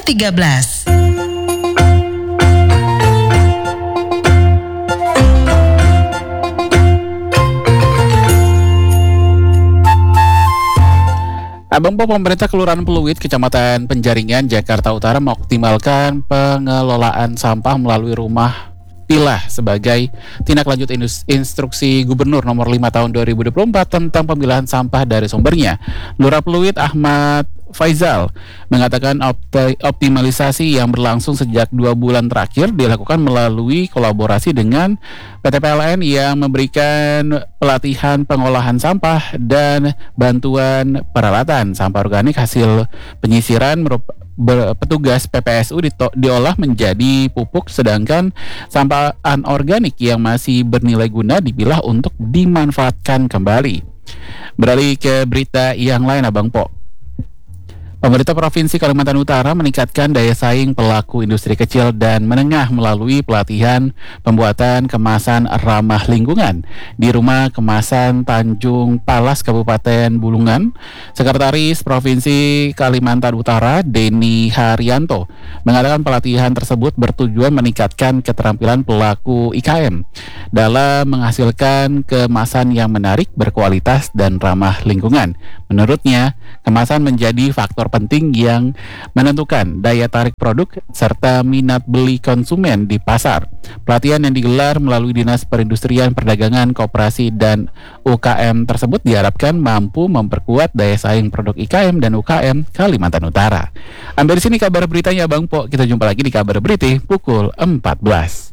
13. Abang Po, pemerintah Kelurahan Pluit, Kecamatan Penjaringan, Jakarta Utara mengoptimalkan pengelolaan sampah melalui rumah pilah sebagai tindak lanjut instruksi Gubernur nomor 5 tahun 2024 tentang pemilahan sampah dari sumbernya. Lurah Pluit Ahmad Faizal mengatakan optimalisasi yang berlangsung sejak 2 bulan terakhir dilakukan melalui kolaborasi dengan PT PLN yang memberikan pelatihan pengolahan sampah dan bantuan peralatan. Sampah organik hasil penyisiran petugas PPSU diolah menjadi pupuk, sedangkan sampah anorganik yang masih bernilai guna dipilah untuk dimanfaatkan kembali. Beralih ke berita yang lain, Abang Po. Pemerintah Provinsi Kalimantan Utara meningkatkan daya saing pelaku industri kecil dan menengah melalui pelatihan pembuatan kemasan ramah lingkungan di Rumah Kemasan Tanjung Palas, Kabupaten Bulungan. Sekretaris Provinsi Kalimantan Utara, Denny Haryanto, mengatakan pelatihan tersebut bertujuan meningkatkan keterampilan pelaku IKM dalam menghasilkan kemasan yang menarik, berkualitas, dan ramah lingkungan. Menurutnya, kemasan menjadi faktor penting yang menentukan daya tarik produk serta minat beli konsumen di pasar. Pelatihan yang digelar melalui Dinas Perindustrian, Perdagangan, Koperasi, dan UKM tersebut diharapkan mampu memperkuat daya saing produk IKM dan UKM Kalimantan Utara. Sampai di sini kabar beritanya, Bang Po. Kita jumpa lagi di kabar berita pukul 14.